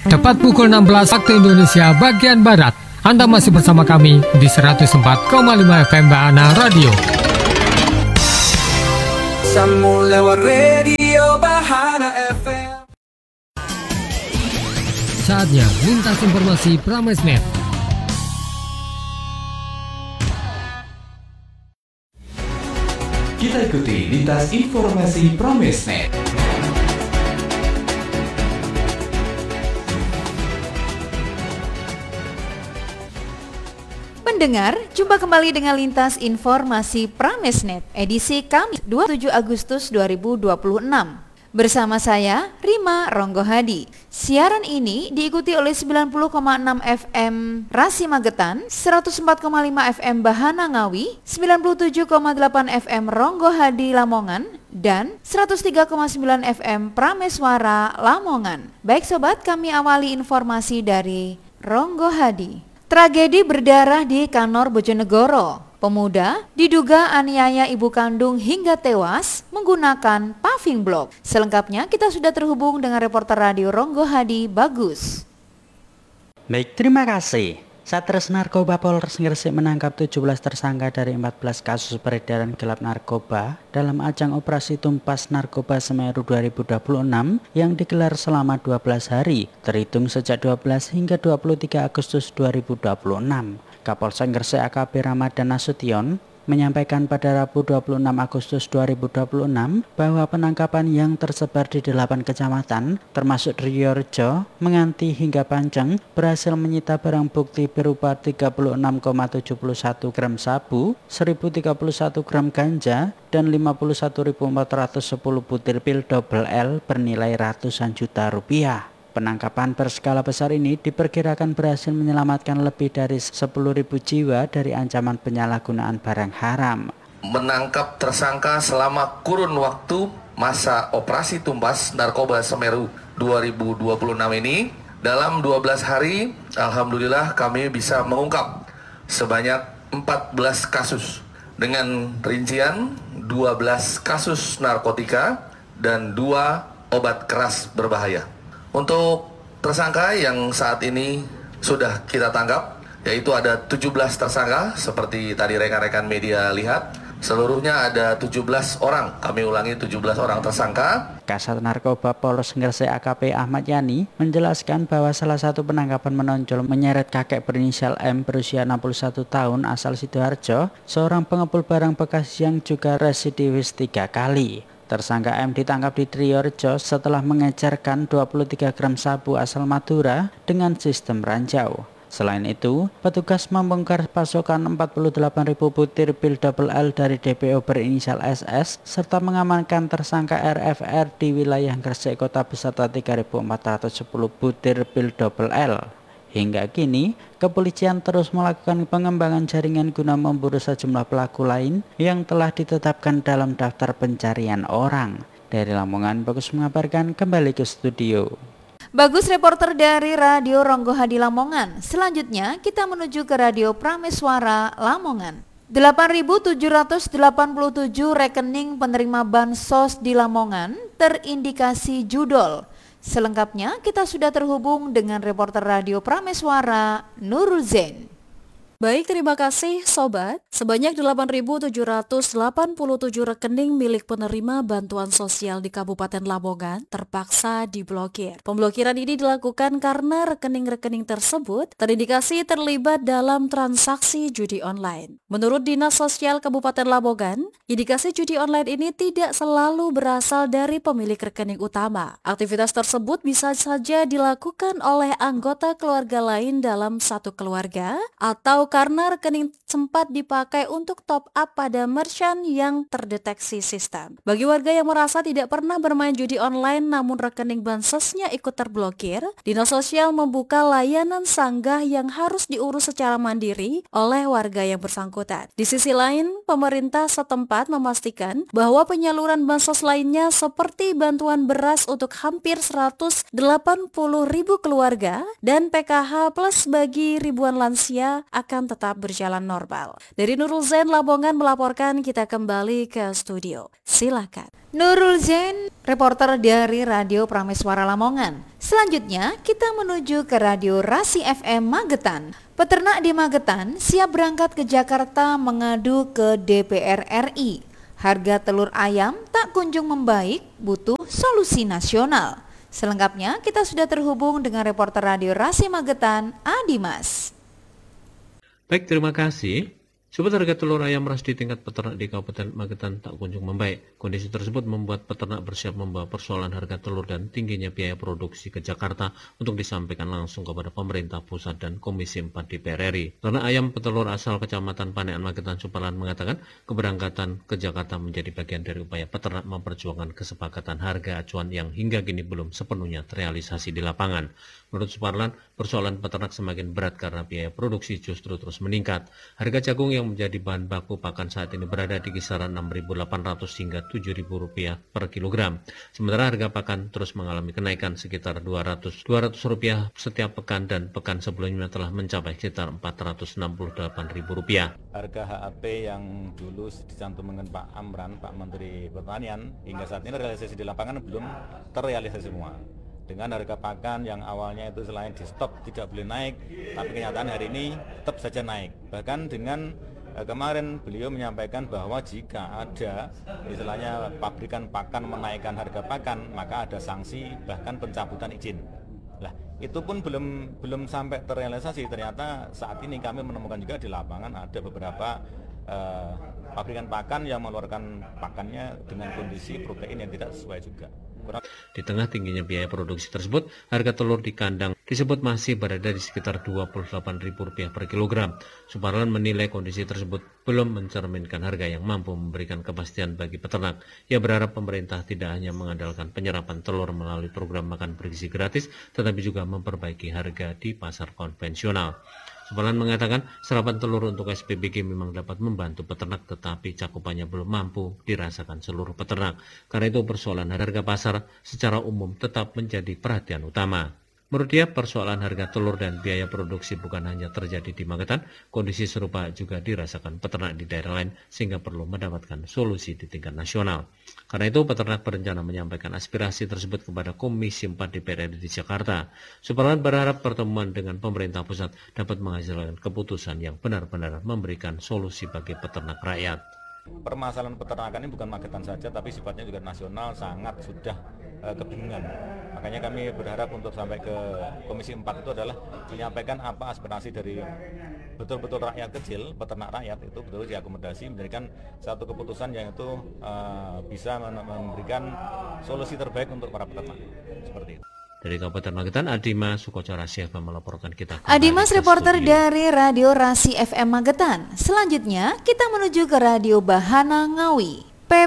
Tepat pukul 16 waktu Indonesia bagian Barat. Anda masih bersama kami di 104,5 FM Bahana Radio. Sambung lewat radio Bahana FM. Saatnya lintas informasi Pramesnet. Kita ikuti lintas informasi Pramesnet. Pendengar, jumpa kembali dengan lintas informasi Pramesnet edisi Kamis 27 Agustus 2026. Bersama saya, Rima Ronggohadi. Siaran ini diikuti oleh 90,6 FM Rasi Magetan, 104,5 FM Bahana Ngawi, 97,8 FM Ronggohadi Lamongan, dan 103,9 FM Prameswara Lamongan. Baik sobat, kami awali informasi dari Ronggohadi. Tragedi berdarah di Kanor Bojonegoro. Pemuda diduga aniaya ibu kandung hingga tewas menggunakan paving block. Selengkapnya kita sudah terhubung dengan reporter radio Ronggohadi, Bagus. Baik, terima kasih. Satres Narkoba Polres Gresik menangkap 17 tersangka dari 14 kasus peredaran gelap narkoba dalam ajang operasi Tumpas Narkoba Semeru 2026 yang digelar selama 12 hari, terhitung sejak 12 hingga 23 Agustus 2026. Kapolsek Gresik AKP Ramadan Nasution menyampaikan pada Rabu 26 Agustus 2026 bahwa penangkapan yang tersebar di 8 kecamatan termasuk Riorejo, Menganti hingga Panceng berhasil menyita barang bukti berupa 36,71 gram sabu, 1031 gram ganja, dan 51.410 butir pil double L bernilai ratusan juta rupiah. Penangkapan berskala besar ini diperkirakan berhasil menyelamatkan lebih dari 10.000 jiwa dari ancaman penyalahgunaan barang haram. Menangkap tersangka selama kurun waktu masa operasi Tumpas Narkoba Semeru 2026 ini, dalam 12 hari, alhamdulillah kami bisa mengungkap sebanyak 14 kasus dengan rincian 12 kasus narkotika dan 2 obat keras berbahaya. Untuk tersangka yang saat ini sudah kita tangkap, yaitu ada 17 tersangka seperti tadi rekan-rekan media lihat. Seluruhnya ada 17 orang, kami ulangi 17 orang tersangka. Kasat Narkoba Polres Gresik AKP Ahmad Yani menjelaskan bahwa salah satu penangkapan menonjol menyeret kakek berinisial M berusia 61 tahun asal Sidoarjo, seorang pengepul barang bekas yang juga residivis 3 kali. Tersangka M ditangkap di Triorejo setelah mengejarkan 23 gram sabu asal Madura dengan sistem ranjau. Selain itu, petugas membongkar pasokan 48.000 butir pil double L dari DPO berinisial SS serta mengamankan tersangka RFR di wilayah Gresik Kota beserta 3.410 butir pil double L. Hingga kini, kepolisian terus melakukan pengembangan jaringan guna memburu sejumlah pelaku lain yang telah ditetapkan dalam daftar pencarian orang. Dari Lamongan, Bagus mengabarkan, kembali ke studio. Bagus, reporter dari Radio Ronggohadi Lamongan. Selanjutnya kita menuju ke Radio Prameswara Lamongan. 8.787 rekening penerima bansos di Lamongan terindikasi judol. Selengkapnya kita sudah terhubung dengan reporter Radio Prameswara Nurul Zain. Baik, terima kasih Sobat. Sebanyak 8.787 rekening milik penerima bantuan sosial di Kabupaten Lamongan terpaksa diblokir. Pemblokiran ini dilakukan karena rekening-rekening tersebut terindikasi terlibat dalam transaksi judi online. Menurut Dinas Sosial Kabupaten Lamongan, indikasi judi online ini tidak selalu berasal dari pemilik rekening utama. Aktivitas tersebut bisa saja dilakukan oleh anggota keluarga lain dalam satu keluarga atau karena rekening sempat dipakai untuk top up pada merchant yang terdeteksi sistem. Bagi warga yang merasa tidak pernah bermain judi online namun rekening bansosnya ikut terblokir, Dinas Sosial membuka layanan sanggah yang harus diurus secara mandiri oleh warga yang bersangkutan. Di sisi lain, pemerintah setempat memastikan bahwa penyaluran bansos lainnya seperti bantuan beras untuk hampir 180.000 keluarga dan PKH plus bagi ribuan lansia akan akan tetap berjalan normal. Dari Nurul Zain Lamongan melaporkan, kita kembali ke studio. Silakan. Nurul Zain, reporter dari Radio Prameswara Lamongan. Selanjutnya kita menuju ke Radio Rasi FM Magetan. Peternak di Magetan siap berangkat ke Jakarta mengadu ke DPR RI. Harga telur ayam tak kunjung membaik, butuh solusi nasional. Selengkapnya kita sudah terhubung dengan reporter Radio Rasi Magetan, Adimas. Baik, terima kasih. Sobat, harga telur ayam ras di tingkat peternak di Kabupaten Magetan tak kunjung membaik. Kondisi tersebut membuat peternak bersiap membawa persoalan harga telur dan tingginya biaya produksi ke Jakarta untuk disampaikan langsung kepada pemerintah pusat dan Komisi 4 DPR RI. Peternak ayam petelur asal Kecamatan Panean Magetan Suparlan mengatakan keberangkatan ke Jakarta menjadi bagian dari upaya peternak memperjuangkan kesepakatan harga acuan yang hingga kini belum sepenuhnya terrealisasi di lapangan. Menurut Suparlan, persoalan peternak semakin berat karena biaya produksi justru terus meningkat. Harga jagung yang menjadi bahan baku pakan saat ini berada di kisaran Rp6.800 hingga Rp7.000 per kilogram. Sementara harga pakan terus mengalami kenaikan sekitar Rp200 setiap pekan dan pekan sebelumnya telah mencapai sekitar Rp468.000. Harga HAP yang dulu dicantumkan Pak Amran, Pak Menteri Pertanian, hingga saat ini realisasi di lapangan belum terrealisasi semua. Dengan harga pakan yang awalnya itu selain di stop tidak boleh naik, tapi kenyataan hari ini tetap saja naik. Bahkan dengan kemarin beliau menyampaikan bahwa jika ada istilahnya pabrikan pakan menaikkan harga pakan, maka ada sanksi bahkan pencabutan izin. Lah, itu pun belum sampai terrealisasi. Ternyata saat ini kami menemukan juga di lapangan ada beberapa pabrikan pakan yang mengeluarkan pakannya dengan kondisi protein yang tidak sesuai juga. Di tengah tingginya biaya produksi tersebut, harga telur di kandang disebut masih berada di sekitar Rp28.000 per kilogram. Suparlan menilai kondisi tersebut belum mencerminkan harga yang mampu memberikan kepastian bagi peternak. Ia berharap pemerintah tidak hanya mengandalkan penyerapan telur melalui program makan bergizi gratis, tetapi juga memperbaiki harga di pasar konvensional. Suparlan mengatakan serapan telur untuk SPBG memang dapat membantu peternak, tetapi cakupannya belum mampu dirasakan seluruh peternak. Karena itu persoalan harga pasar secara umum tetap menjadi perhatian utama. Menurut dia, persoalan harga telur dan biaya produksi bukan hanya terjadi di Magetan, kondisi serupa juga dirasakan peternak di daerah lain sehingga perlu mendapatkan solusi di tingkat nasional. Karena itu, peternak berencana menyampaikan aspirasi tersebut kepada Komisi 4 DPR RI di Jakarta. Suparlan berharap pertemuan dengan pemerintah pusat dapat menghasilkan keputusan yang benar-benar memberikan solusi bagi peternak rakyat. Permasalahan peternakan ini bukan Magetan saja, tapi sifatnya juga nasional, sangat sudah kebingungan. Makanya kami berharap untuk sampai ke Komisi 4 itu adalah menyampaikan apa aspirasi dari betul-betul rakyat kecil, peternak rakyat itu betul diakomodasi, memberikan satu keputusan yang itu bisa memberikan solusi terbaik untuk para peternak. Seperti itu. Dari Kabupaten Magetan, Adimas Sukoco Rasi FM melaporkan kita. Adimas, reporter dari Radio Rasi FM Magetan. Selanjutnya kita menuju ke Radio Bahana Ngawi.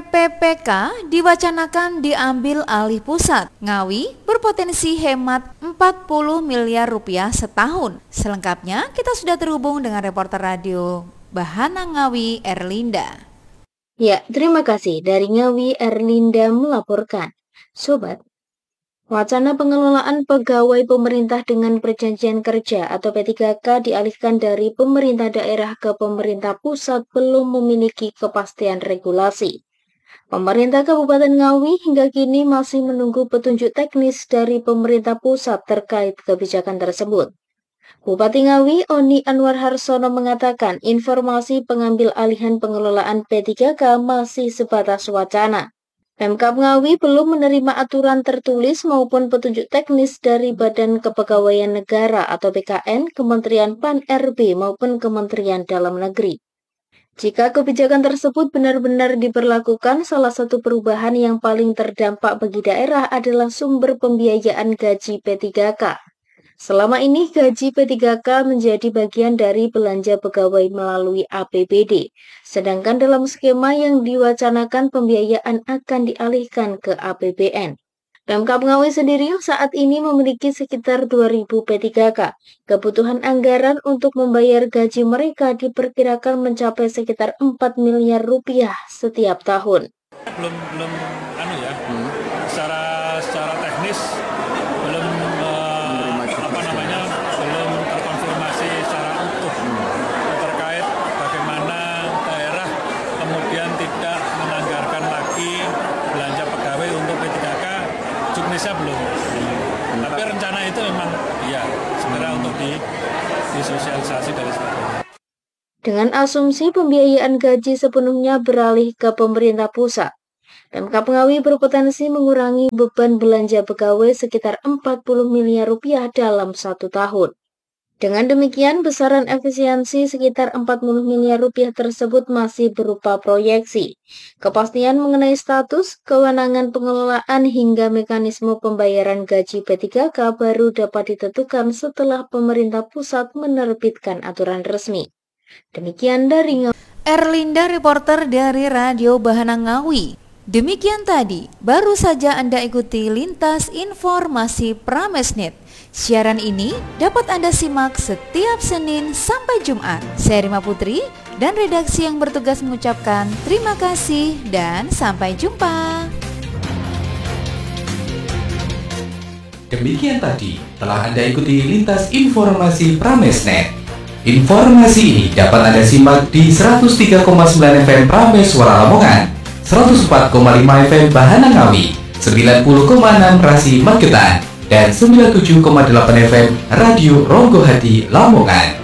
PPPK diwacanakan diambil alih pusat. Ngawi berpotensi hemat 40 miliar rupiah setahun. Selengkapnya kita sudah terhubung dengan reporter Radio Bahana Ngawi, Erlinda. Ya, terima kasih. Dari Ngawi, Erlinda melaporkan. Sobat, wacana pengelolaan pegawai pemerintah dengan perjanjian kerja atau P3K dialihkan dari pemerintah daerah ke pemerintah pusat belum memiliki kepastian regulasi. Pemerintah Kabupaten Ngawi hingga kini masih menunggu petunjuk teknis dari pemerintah pusat terkait kebijakan tersebut. Bupati Ngawi, Oni Anwar Harsono mengatakan informasi pengambil alihan pengelolaan P3K masih sebatas wacana. Pemkab Ngawi belum menerima aturan tertulis maupun petunjuk teknis dari Badan Kepegawaian Negara atau BKN, Kementerian PAN-RB maupun Kementerian Dalam Negeri. Jika kebijakan tersebut benar-benar diberlakukan, salah satu perubahan yang paling terdampak bagi daerah adalah sumber pembiayaan gaji P3K. Selama ini gaji P3K menjadi bagian dari belanja pegawai melalui APBD, sedangkan dalam skema yang diwacanakan pembiayaan akan dialihkan ke APBN. Pemkab Ngawi sendiri saat ini memiliki sekitar 2.000 P3K. Kebutuhan anggaran untuk membayar gaji mereka diperkirakan mencapai sekitar 4 miliar rupiah setiap tahun. Belum secara teknis belum belum terkonfirmasi secara utuh wacana itu memang ya sebenarnya untuk disosialisasi dan sebagainya. Dengan asumsi pembiayaan gaji sepenuhnya beralih ke pemerintah pusat, Pemkab Ngawi berpotensi mengurangi beban belanja pegawai sekitar 40 miliar rupiah dalam 1 tahun. Dengan demikian, besaran efisiensi sekitar 40 miliar rupiah tersebut masih berupa proyeksi. Kepastian mengenai status, kewenangan pengelolaan hingga mekanisme pembayaran gaji P3K baru dapat ditentukan setelah pemerintah pusat menerbitkan aturan resmi. Demikian dari Ngawi. Erlinda, reporter dari Radio Bahana Ngawi. Demikian tadi, baru saja Anda ikuti Lintas Informasi Pramesnet. Siaran ini dapat Anda simak setiap Senin sampai Jumat. Saya Rima Putri dan redaksi yang bertugas mengucapkan terima kasih dan sampai jumpa. Demikian tadi telah Anda ikuti Lintas Informasi Pramesnet. Informasi ini dapat Anda simak di 103,9 FM Prames Suara Lamongan, 104,5 FM Bahana Ngawi, 90,6 Rasi Magetan, dan 97,8 FM Radio Ronggo Hati Lamongan.